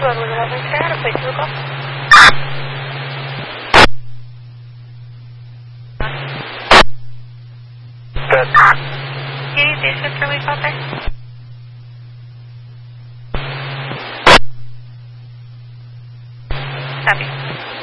One with 11 Sarah, please to call. Good. Can you do this for me, Father? Copy.